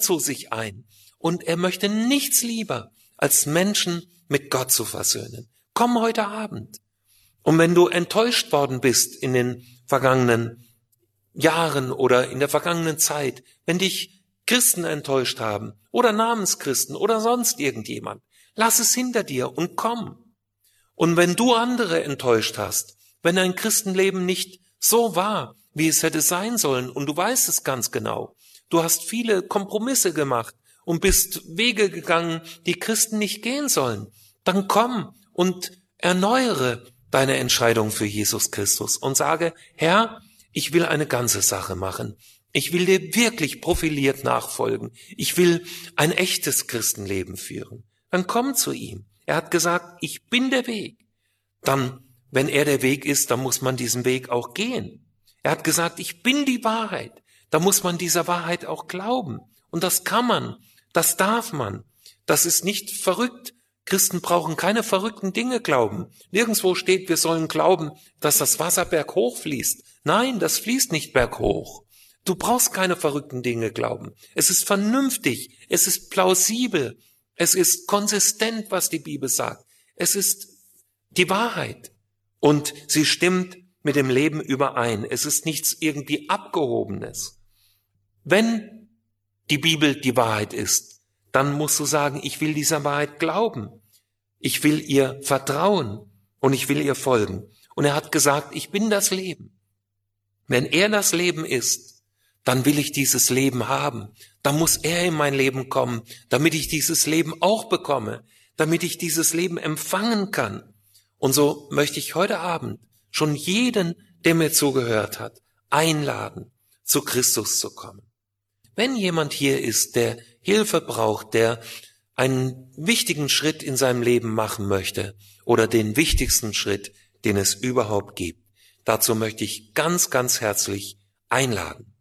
zu sich ein. Und er möchte nichts lieber, als Menschen mit Gott zu versöhnen. Komm heute Abend. Und wenn du enttäuscht worden bist in den vergangenen Jahren oder in der vergangenen Zeit, wenn dich Christen enttäuscht haben oder Namenschristen oder sonst irgendjemand, lass es hinter dir und komm. Und wenn du andere enttäuscht hast, wenn dein Christenleben nicht so war, wie es hätte sein sollen, und du weißt es ganz genau, du hast viele Kompromisse gemacht und bist Wege gegangen, die Christen nicht gehen sollen, dann komm und erneuere deine Entscheidung für Jesus Christus und sage, Herr, ich will eine ganze Sache machen. Ich will dir wirklich profiliert nachfolgen. Ich will ein echtes Christenleben führen. Dann komm zu ihm. Er hat gesagt, ich bin der Weg. Dann, wenn er der Weg ist, dann muss man diesen Weg auch gehen. Er hat gesagt, ich bin die Wahrheit. Da muss man dieser Wahrheit auch glauben. Und das kann man, das darf man. Das ist nicht verrückt. Christen brauchen keine verrückten Dinge glauben. Nirgendwo steht, wir sollen glauben, dass das Wasser berghoch fließt. Nein, das fließt nicht berghoch. Du brauchst keine verrückten Dinge glauben. Es ist vernünftig, es ist plausibel, es ist konsistent, was die Bibel sagt. Es ist die Wahrheit und sie stimmt mit dem Leben überein. Es ist nichts irgendwie Abgehobenes. Wenn die Bibel die Wahrheit ist, dann musst du sagen, ich will dieser Wahrheit glauben. Ich will ihr vertrauen und ich will ihr folgen. Und er hat gesagt, ich bin das Leben. Wenn er das Leben ist, dann will ich dieses Leben haben. Dann muss er in mein Leben kommen, damit ich dieses Leben auch bekomme, damit ich dieses Leben empfangen kann. Und so möchte ich heute Abend schon jeden, der mir zugehört hat, einladen, zu Christus zu kommen. Wenn jemand hier ist, der Hilfe braucht, der einen wichtigen Schritt in seinem Leben machen möchte oder den wichtigsten Schritt, den es überhaupt gibt, dazu möchte ich ganz, ganz herzlich einladen.